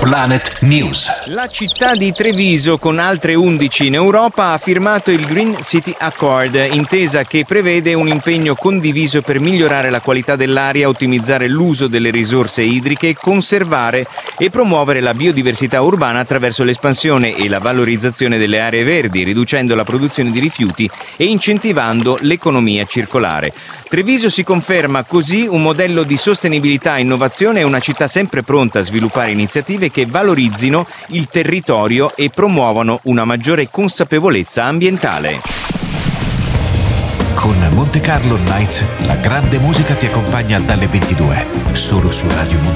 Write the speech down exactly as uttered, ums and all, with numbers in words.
Planet News. La città di Treviso, con altre undici in Europa, ha firmato il Green City Accord, intesa che prevede un impegno condiviso per migliorare la qualità dell'aria, ottimizzare l'uso delle risorse idriche, conservare e promuovere la biodiversità urbana attraverso l'espansione e la valorizzazione delle aree verdi, riducendo la produzione di rifiuti e incentivando l'economia circolare. Treviso si conferma così un modello di sostenibilità e innovazione e una città sempre pronta a sviluppare iniziative che valorizzino il territorio e promuovano una maggiore consapevolezza ambientale. Con Monte Carlo Nights, la grande musica ti accompagna dalle ventidue, solo su Radio Monte